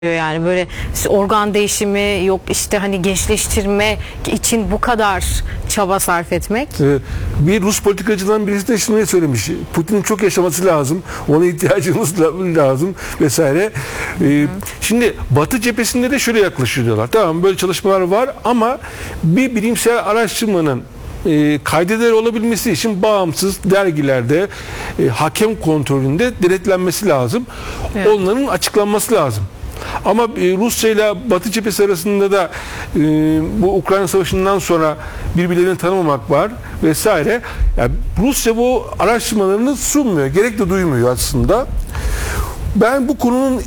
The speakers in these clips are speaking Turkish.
Yani böyle organ değişimi yok, işte hani gençleştirme için bu kadar çaba sarf etmek. Bir Rus politikacıların birisi de şunu söylemiş: Putin'in çok yaşaması lazım, ona ihtiyacımız lazım vesaire. Şimdi Batı cephesinde de şöyle yaklaşıyor diyorlar. Tamam, böyle çalışmalar var ama bir bilimsel araştırmanın kaydeder olabilmesi için bağımsız dergilerde hakem kontrolünde denetlenmesi lazım. Evet. Onların açıklanması lazım. Ama Rusya ile Batı cephesi arasında da bu Ukrayna Savaşı'ndan sonra birbirlerini tanımamak var vesaire. Yani Rusya bu araştırmalarını sunmuyor, gerek de duymuyor aslında. Ben bu konunun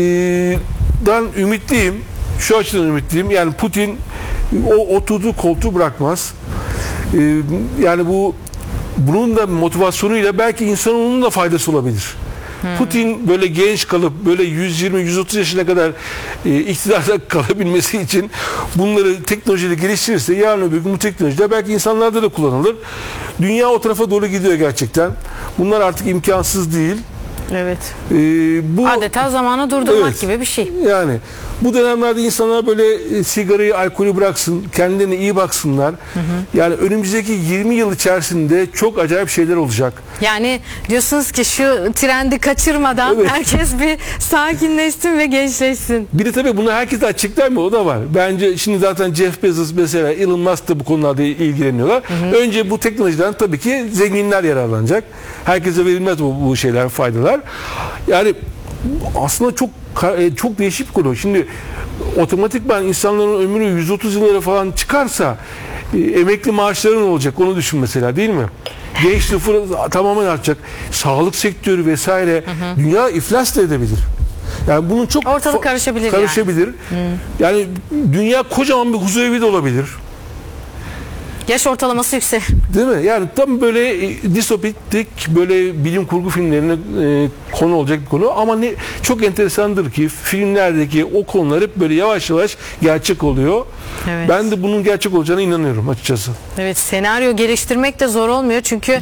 ümitliyim. Şu açıdan ümitliyim. Yani Putin o oturduğu koltuğu bırakmaz. Yani bunun da motivasyonuyla belki insanın da faydası olabilir. Putin böyle genç kalıp böyle 120-130 yaşına kadar iktidarda kalabilmesi için bunları teknolojiyle geliştirirse yarın öbür gün bu teknolojiler belki insanlarda da kullanılır. Dünya o tarafa doğru gidiyor gerçekten. Bunlar artık imkansız değil. Evet. Adeta zamanı durdurmak gibi bir şey. Yani bu dönemlerde insanlar böyle sigarayı, alkolü bıraksın, kendilerine iyi baksınlar. Yani önümüzdeki 20 yıl içerisinde çok acayip şeyler olacak. Yani diyorsunuz ki şu trendi kaçırmadan herkes bir sakinleşsin ve gençleşsin. Bir de tabii bunu herkes de açıklar mı? O da var. Bence şimdi zaten Jeff Bezos mesela, Elon Musk da bu konularda ilgileniyorlar. Önce bu teknolojiden tabii ki zenginler yararlanacak. Herkese verilmez bu şeyler, faydalar. Yani aslında çok değişik bir konu. Şimdi otomatikman insanların ömrü 130 yıllara falan çıkarsa emekli maaşları ne olacak? Onu düşün mesela, değil mi? Genç nüfus tamamen artacak. Sağlık sektörü vesaire, dünya iflas da edebilir. Yani bunun çok ortalık karışabilir. Yani dünya kocaman bir huzurevi de olabilir. Yaş ortalaması yüksek. Değil mi? Yani tam böyle distopik, böyle bilim kurgu filmlerine konu olacak bir konu. Ama çok enteresandır ki filmlerdeki o konular hep böyle yavaş yavaş gerçek oluyor. Evet. Ben de bunun gerçek olacağına inanıyorum açıkçası. Evet, senaryo geliştirmek de zor olmuyor çünkü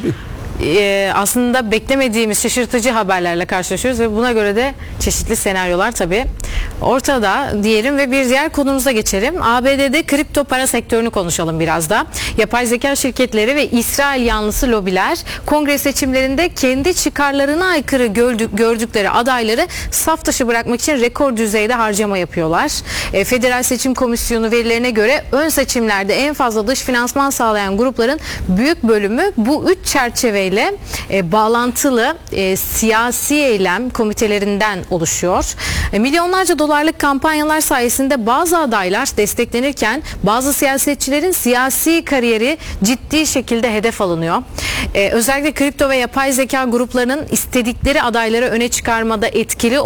aslında beklemediğimiz şaşırtıcı haberlerle karşılaşıyoruz ve buna göre de çeşitli senaryolar tabii ortada diyelim ve bir diğer konumuza geçelim. ABD'de kripto para sektörünü konuşalım biraz da. Yapay zeka şirketleri ve İsrail yanlısı lobiler kongre seçimlerinde kendi çıkarlarına aykırı gördükleri adayları saf dışı bırakmak için rekor düzeyde harcama yapıyorlar. Federal Seçim Komisyonu verilerine göre ön seçimlerde en fazla dış finansman sağlayan grupların büyük bölümü bu üç çerçeveyle bağlantılı siyasi eylem komitelerinden oluşuyor. Milyonlarca dolarlık kampanyalar sayesinde bazı adaylar desteklenirken bazı siyasetçilerin siyasi kariyeri ciddi şekilde hedef alınıyor. Özellikle kripto ve yapay zeka gruplarının istedikleri adayları öne çıkarmada etkili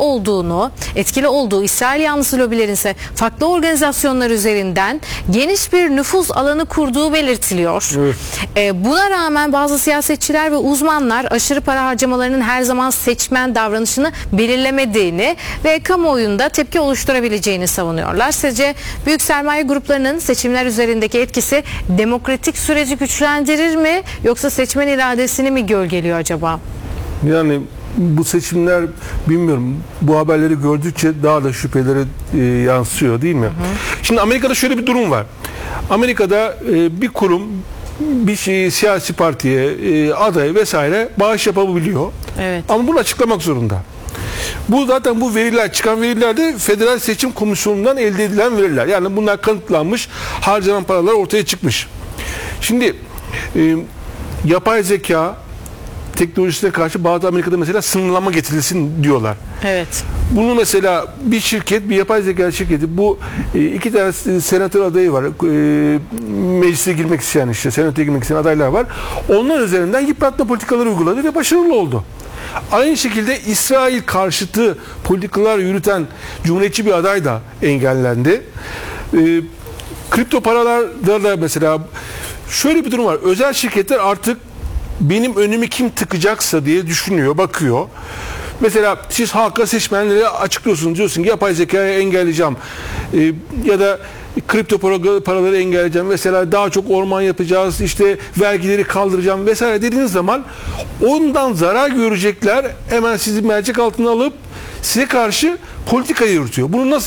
olduğu İsrail yanlısı lobilerin ise farklı organizasyonlar üzerinden geniş bir nüfuz alanı kurduğu belirtiliyor. Evet. Buna rağmen bazı siyasetçiler ve uzmanlar aşırı para harcamalarının her zaman seçmen davranışını belirlemediğini ve kamuoyunda tepki oluşturabileceğini savunuyorlar. Sizce büyük sermaye gruplarının seçimler üzerindeki etkisi demokratik süreci güçlendirir mi yoksa seçmen iradesini mi gölgeliyor acaba? Yani bu seçimler, bilmiyorum, bu haberleri gördükçe daha da şüphelere yansıyor, değil mi? Şimdi Amerika'da şöyle bir durum var. Amerika'da bir kurum bir siyasi partiye, adaya vesaire bağış yapabiliyor. Evet. Ama bunu açıklamak zorunda. Bu zaten bu veriler, çıkan veriler de Federal Seçim Komisyonu'ndan elde edilen veriler. Yani bunlar kanıtlanmış, harcanan paralar ortaya çıkmış. Şimdi yapay zeka teknolojisine karşı bazı Amerika'da mesela sınırlama getirilsin diyorlar. Evet. Bunu mesela bir şirket, bir yapay zeka şirketi, bu iki tane senatör adayı var. Meclise girmek isteyen, işte senatoya girmek isteyen adaylar var. Onlar üzerinden yıpratma politikaları uyguladı ve başarılı oldu. Aynı şekilde İsrail karşıtı politikalar yürüten cumhuriyetçi bir aday da engellendi. Kripto paralarda da mesela şöyle bir durum var. Özel şirketler artık benim önümü kim tıkacaksa diye düşünüyor, bakıyor. Mesela siz halka, seçmenlere açıklıyorsunuz, diyorsun ki yapay zekayı engelleyeceğim. Ya da kripto paraları engelleyeceğim, mesela daha çok orman yapacağız, işte vergileri kaldıracağım vesaire dediğiniz zaman ondan zarar görecekler, hemen sizi mercek altına alıp size karşı politika yürütüyor. Bunu nasıl